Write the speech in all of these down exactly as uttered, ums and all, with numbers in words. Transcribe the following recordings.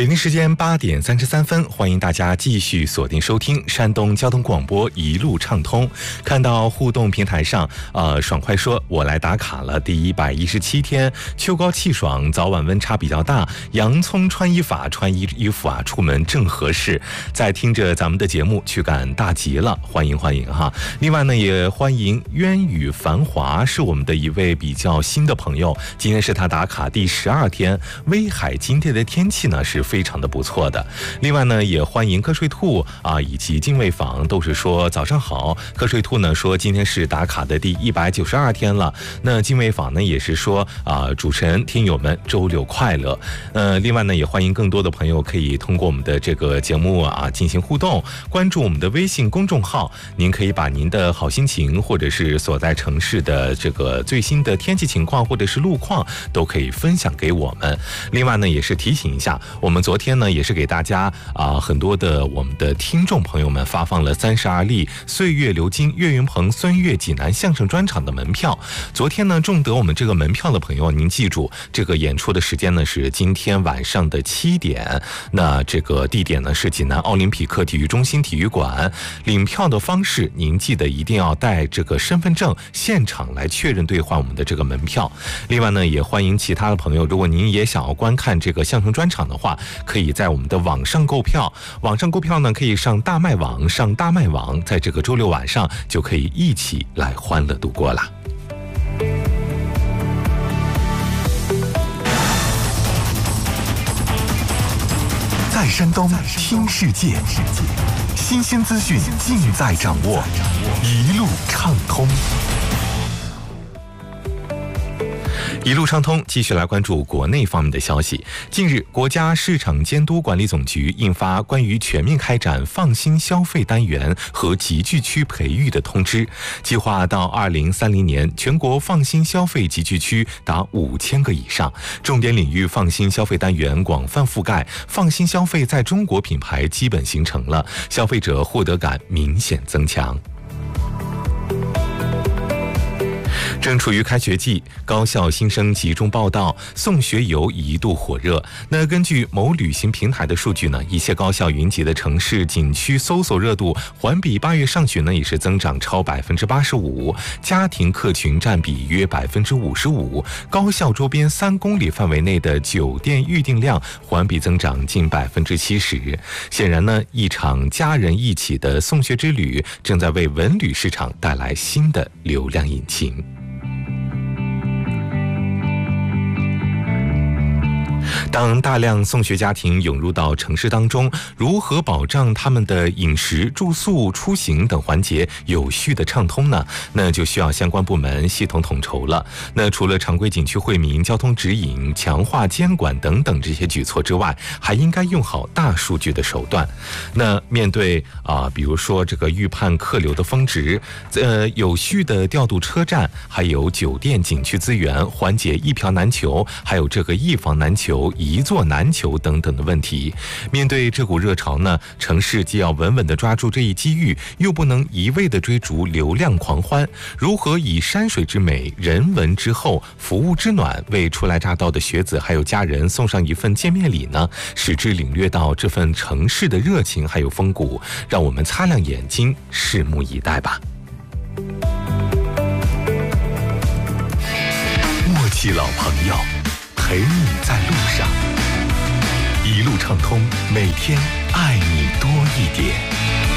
北京时间八点三十三分，欢迎大家继续锁定收听山东交通广播一路畅通。看到互动平台上，呃，爽快说我来打卡了，第一百一十七天，秋高气爽，早晚温差比较大，洋葱穿衣法，穿衣衣服啊，出门正合适。在听着咱们的节目，驱赶大吉了，欢迎欢迎哈。另外呢，也欢迎渊宇繁华，是我们的一位比较新的朋友，今天是他打卡第十二天，威海今天的天气呢是非常的不错的。另外呢，也欢迎瞌睡兔啊，以及精卫坊都是说早上好。瞌睡兔呢说今天是打卡的第一百九十二天了。那精卫坊呢也是说啊，主持人听友们周六快乐。呃，另外呢，也欢迎更多的朋友可以通过我们的这个节目啊进行互动，关注我们的微信公众号，您可以把您的好心情或者是所在城市的这个最新的天气情况或者是路况都可以分享给我们。另外呢，也是提醒一下，我们昨天呢也是给大家啊、呃、很多的我们的听众朋友们发放了三十二例岁月流金岳云鹏孙越济南相声专场的门票。昨天呢中得我们这个门票的朋友，您记住这个演出的时间呢是今天晚上的七点，那这个地点呢是济南奥林匹克体育中心体育馆。领票的方式您记得一定要带这个身份证现场来确认兑换我们的这个门票。另外呢，也欢迎其他的朋友，如果您也想要观看这个相声专场的话，可以在我们的网上购票。网上购票呢，可以上大麦网，上大麦网，在这个周六晚上就可以一起来欢乐度过了。 在山东听世界，新鲜资讯尽在掌握，一路畅通。 一路畅通，继续来关注国内方面的消息。近日，国家市场监督管理总局印发关于全面开展放心消费单元和集聚区培育的通知，计划到二零三零年，全国放心消费集聚区达五千个以上，重点领域放心消费单元广泛覆盖，放心消费在中国品牌基本形成了，消费者获得感明显增强。正处于开学季，高校新生集中报到，送学游一度火热。那根据某旅行平台的数据呢，一些高校云集的城市景区搜索热度环比八月上旬呢也是增长超百分之八十五，家庭客群占比约百分之五十五，高校周边三公里范围内的酒店预订量环比增长近百分之七十。显然呢，一场家人一起的送学之旅正在为文旅市场带来新的流量引擎。当大量送学家庭涌入到城市当中，如何保障他们的饮食、住宿、出行等环节有序的畅通呢？那就需要相关部门系统统筹了。那除了常规景区惠民、交通指引、强化监管等等这些举措之外，还应该用好大数据的手段。那面对啊、呃，比如说这个预判客流的峰值，呃，有序的调度车站，还有酒店景区资源，缓解一票难求，还有这个一房难求、一座难求等等的问题。面对这股热潮呢，城市既要稳稳地抓住这一机遇，又不能一味地追逐流量狂欢。如何以山水之美、人文之厚、服务之暖，为初来乍到的学子还有家人送上一份见面礼呢？使之领略到这份城市的热情还有风骨，让我们擦亮眼睛，拭目以待吧。 默契老朋友，陪你在路上，一路畅通，每天爱你多一点。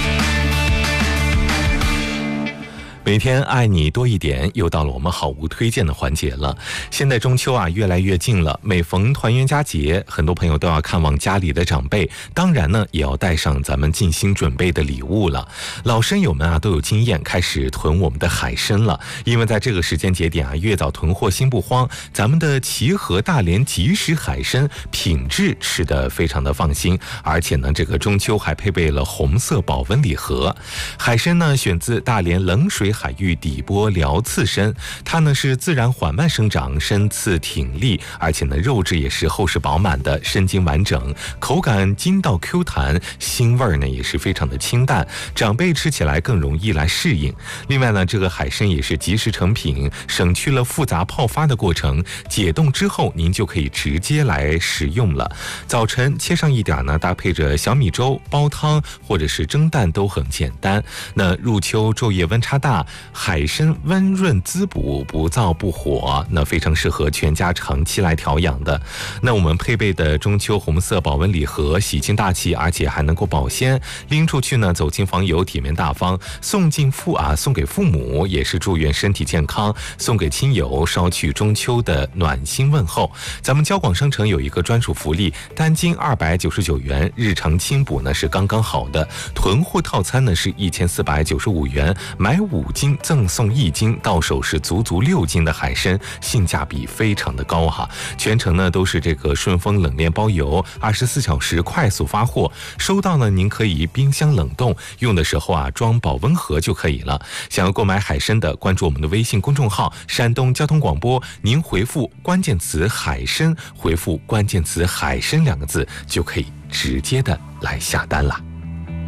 每天爱你多一点，又到了我们好物推荐的环节了。现在中秋啊越来越近了，每逢团圆佳节，很多朋友都要看望家里的长辈，当然呢也要带上咱们精心准备的礼物了。老参友们啊都有经验，开始囤我们的海参了，因为在这个时间节点啊，越早囤货心不慌。咱们的齐河大连即食海参品质吃得非常的放心，而且呢这个中秋还配备了红色保温礼盒。海参呢选自大连冷水海域底波辽刺参，它呢是自然缓慢生长，身刺挺立，而且呢肉质也是厚实饱满的，身筋完整，口感筋道 Q 弹，腥味呢也是非常的清淡，长辈吃起来更容易来适应。另外呢，这个海参也是即食成品，省去了复杂泡发的过程，解冻之后您就可以直接来食用了。早晨切上一点呢，搭配着小米粥、煲汤或者是蒸蛋都很简单。那入秋昼夜温差大，海参温润滋补，不燥不火，那非常适合全家长期来调养的。那我们配备的中秋红色保温礼盒，喜庆大气，而且还能够保鲜，拎出去呢，走亲访友，体面大方，送进父啊，送给父母，也是祝愿身体健康，送给亲友，捎去中秋的暖心问候。咱们交广商城有一个专属福利，单斤二百九十九元，日常清补呢是刚刚好的，囤货套餐呢是一千四百九十五元，买五斤赠送一斤，到手是足足六斤的海参，性价比非常的高哈。全程呢都是这个顺丰冷链包邮，二十四小时快速发货，收到呢您可以冰箱冷冻，用的时候啊装保温盒就可以了。想要购买海参的，关注我们的微信公众号山东交通广播，您回复关键词海参，回复关键词海参两个字就可以直接的来下单了。